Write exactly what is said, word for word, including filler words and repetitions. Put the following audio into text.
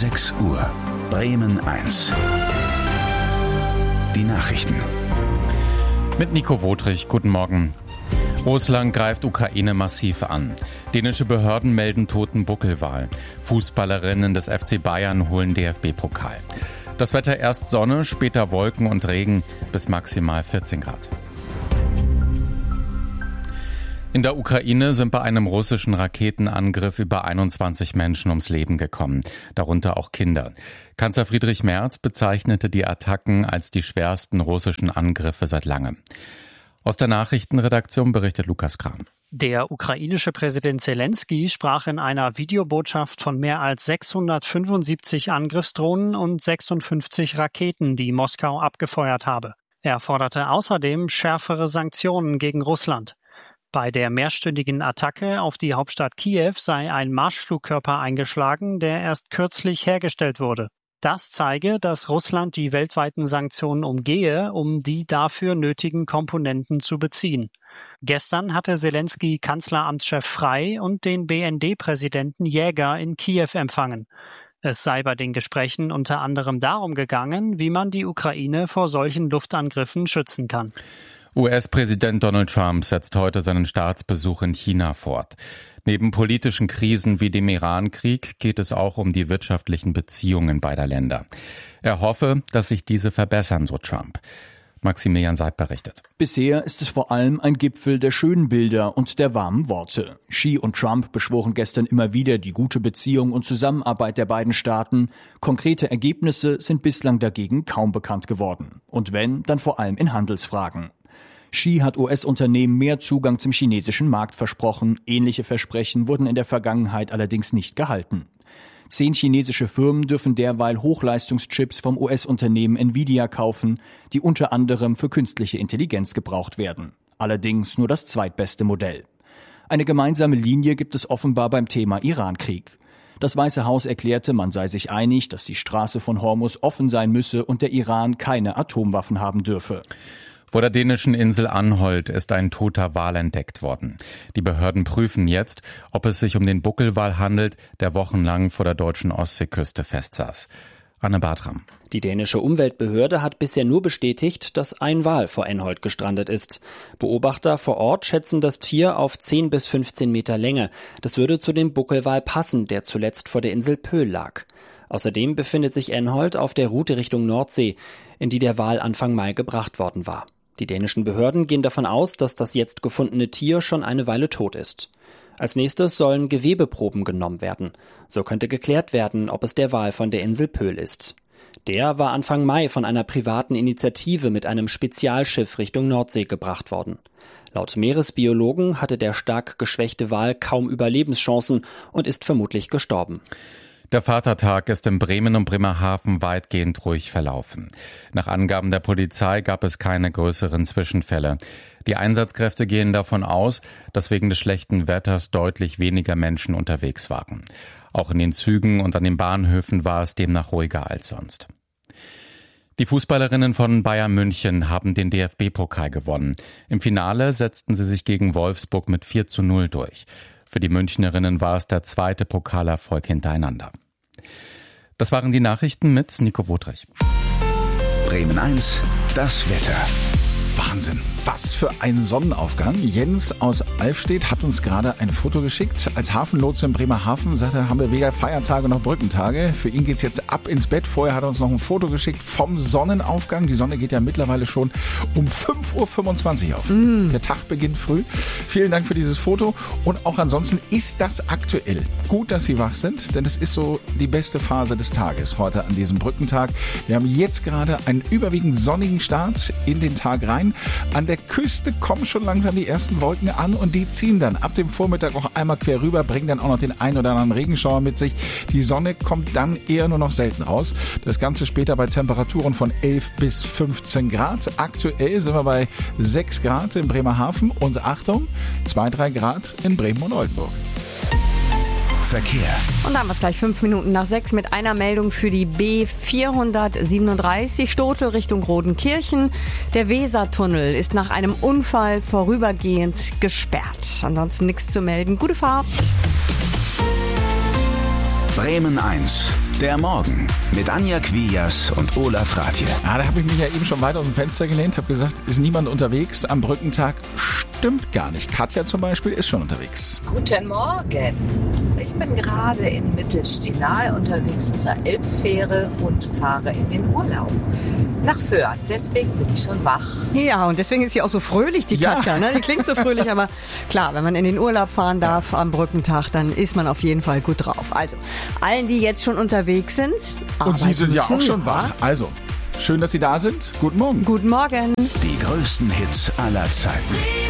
sechs Uhr. Bremen eins. Die Nachrichten. Mit Nico Wotrich, guten Morgen. Russland greift Ukraine massiv an. Dänische Behörden melden toten Buckelwal. Fußballerinnen des F C Bayern holen D F B-Pokal. Das Wetter erst Sonne, später Wolken und Regen bis maximal vierzehn Grad. In der Ukraine sind bei einem russischen Raketenangriff über einundzwanzig Menschen ums Leben gekommen, darunter auch Kinder. Kanzler Friedrich Merz bezeichnete die Attacken als die schwersten russischen Angriffe seit langem. Aus der Nachrichtenredaktion berichtet Lukas Kram. Der ukrainische Präsident Zelensky sprach in einer Videobotschaft von mehr als sechshundertfünfundsiebzig Angriffsdrohnen und sechsundfünfzig Raketen, die Moskau abgefeuert habe. Er forderte außerdem schärfere Sanktionen gegen Russland. Bei der mehrstündigen Attacke auf die Hauptstadt Kiew sei ein Marschflugkörper eingeschlagen, der erst kürzlich hergestellt wurde. Das zeige, dass Russland die weltweiten Sanktionen umgehe, um die dafür nötigen Komponenten zu beziehen. Gestern hatte Zelensky Kanzleramtschef Frey und den B N D-Präsidenten Jäger in Kiew empfangen. Es sei bei den Gesprächen unter anderem darum gegangen, wie man die Ukraine vor solchen Luftangriffen schützen kann. U S-Präsident Donald Trump setzt heute seinen Staatsbesuch in China fort. Neben politischen Krisen wie dem Iran-Krieg geht es auch um die wirtschaftlichen Beziehungen beider Länder. Er hoffe, dass sich diese verbessern, so Trump. Maximilian Seib berichtet. Bisher ist es vor allem ein Gipfel der schönen Bilder und der warmen Worte. Xi und Trump beschworen gestern immer wieder die gute Beziehung und Zusammenarbeit der beiden Staaten. Konkrete Ergebnisse sind bislang dagegen kaum bekannt geworden. Und wenn, dann vor allem in Handelsfragen. Xi hat U S-Unternehmen mehr Zugang zum chinesischen Markt versprochen. Ähnliche Versprechen wurden in der Vergangenheit allerdings nicht gehalten. Zehn chinesische Firmen dürfen derweil Hochleistungschips vom U S-Unternehmen Nvidia kaufen, die unter anderem für künstliche Intelligenz gebraucht werden. Allerdings nur das zweitbeste Modell. Eine gemeinsame Linie gibt es offenbar beim Thema Iran-Krieg. Das Weiße Haus erklärte, man sei sich einig, dass die Straße von Hormuz offen sein müsse und der Iran keine Atomwaffen haben dürfe. Vor der dänischen Insel Anholt ist ein toter Wal entdeckt worden. Die Behörden prüfen jetzt, ob es sich um den Buckelwal handelt, der wochenlang vor der deutschen Ostseeküste festsaß. Anne Bartram. Die dänische Umweltbehörde hat bisher nur bestätigt, dass ein Wal vor Anholt gestrandet ist. Beobachter vor Ort schätzen das Tier auf zehn bis fünfzehn Meter Länge. Das würde zu dem Buckelwal passen, der zuletzt vor der Insel Pöhl lag. Außerdem befindet sich Anholt auf der Route Richtung Nordsee, in die der Wal Anfang Mai gebracht worden war. Die dänischen Behörden gehen davon aus, dass das jetzt gefundene Tier schon eine Weile tot ist. Als nächstes sollen Gewebeproben genommen werden. So könnte geklärt werden, ob es der Wal von der Insel Pöhl ist. Der war Anfang Mai von einer privaten Initiative mit einem Spezialschiff Richtung Nordsee gebracht worden. Laut Meeresbiologen hatte der stark geschwächte Wal kaum Überlebenschancen und ist vermutlich gestorben. Der Vatertag ist in Bremen und Bremerhaven weitgehend ruhig verlaufen. Nach Angaben der Polizei gab es keine größeren Zwischenfälle. Die Einsatzkräfte gehen davon aus, dass wegen des schlechten Wetters deutlich weniger Menschen unterwegs waren. Auch in den Zügen und an den Bahnhöfen war es demnach ruhiger als sonst. Die Fußballerinnen von Bayern München haben den D F B-Pokal gewonnen. Im Finale setzten sie sich gegen Wolfsburg mit vier zu null durch. Für die Münchnerinnen war es der zweite Pokalerfolg hintereinander. Das waren die Nachrichten mit Nico Wotrich. Bremen eins, das Wetter. Wahnsinn, was für ein Sonnenaufgang. Jens aus Alfstedt hat uns gerade ein Foto geschickt. Als Hafenlotse in Bremerhaven sagt er, haben wir weder Feiertage noch Brückentage. Für ihn geht's jetzt ab ins Bett. Vorher hat er uns noch ein Foto geschickt vom Sonnenaufgang. Die Sonne geht ja mittlerweile schon um fünf Uhr fünfundzwanzig auf. Mm. Der Tag beginnt früh. Vielen Dank für dieses Foto. Und auch ansonsten ist das aktuell. Gut, dass Sie wach sind, denn es ist so die beste Phase des Tages heute an diesem Brückentag. Wir haben jetzt gerade einen überwiegend sonnigen Start in den Tag rein. An der Küste kommen schon langsam die ersten Wolken an und die ziehen dann ab dem Vormittag auch einmal quer rüber, bringen dann auch noch den ein oder anderen Regenschauer mit sich. Die Sonne kommt dann eher nur noch selten raus. Das Ganze später bei Temperaturen von elf bis fünfzehn Grad. Aktuell sind wir bei sechs Grad in Bremerhaven und Achtung, zwei, drei Grad in Bremen und Oldenburg. Verkehr. Und dann haben wir es gleich fünf Minuten nach sechs mit einer Meldung für die B vierhundertsiebenunddreißig Stotel Richtung Rodenkirchen. Der Wesertunnel ist nach einem Unfall vorübergehend gesperrt. Ansonsten nichts zu melden. Gute Fahrt. Bremen eins. Der Morgen mit Anja Quias und Olaf Rathje. Ja, da habe ich mich ja eben schon weiter aus dem Fenster gelehnt, habe gesagt, ist niemand unterwegs am Brückentag? Stimmt gar nicht. Katja zum Beispiel ist schon unterwegs. Guten Morgen. Ich bin gerade in Mittelstenal unterwegs zur Elbfähre und fahre in den Urlaub nach Föhr. Deswegen bin ich schon wach. Ja, und deswegen ist sie auch so fröhlich, die Ja. Katja. Ne? Die klingt so fröhlich, aber klar, wenn man in den Urlaub fahren darf am Brückentag, dann ist man auf jeden Fall gut drauf. Also, allen, die jetzt schon unterwegs sind, Und Sie sind ja müssen, auch schon wach. Also, schön, dass Sie da sind. Guten Morgen. Guten Morgen. Die größten Hits aller Zeiten.